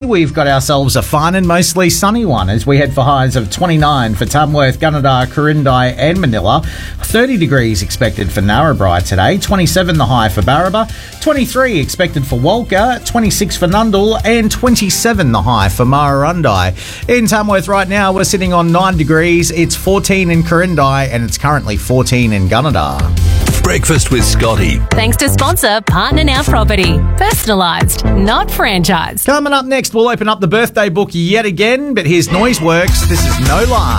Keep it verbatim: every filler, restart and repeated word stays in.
we've got ourselves a fine and mostly sunny one as we head for highs of twenty-nine for Tamworth, Gunnedah, Corindai and Manila. thirty degrees expected for Narrabri today. twenty-seven the high for Barraba. twenty-three expected for Walker. twenty-six for Nundle and twenty-seven the high for Murrurundi. In Tamworth right now, we're sitting on nine degrees. It's fourteen in Corindai and it's currently fourteen in Gunnedah. Breakfast with Scotty. Thanks to sponsor Partner Now Property. Personalised, not franchised. Coming up next, we'll open up the birthday book yet again, but here's Noiseworks. This is No Lie.